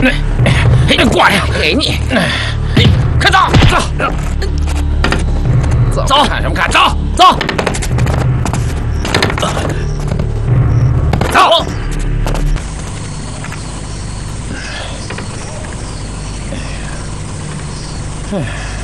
过来，给你，快走，走，看什么看？走，走，走。哎。